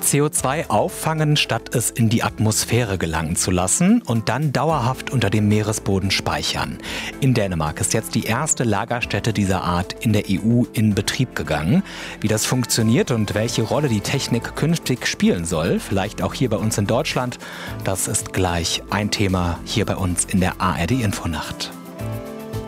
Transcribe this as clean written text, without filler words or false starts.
CO2 auffangen, statt es in die Atmosphäre gelangen zu lassen und dann dauerhaft unter dem Meeresboden speichern. In Dänemark ist jetzt die erste Lagerstätte dieser Art in der EU in Betrieb gegangen. Wie das funktioniert und welche Rolle die Technik künftig spielen soll, vielleicht auch hier bei uns in Deutschland, das ist gleich ein Thema hier bei uns in der ARD Infonacht.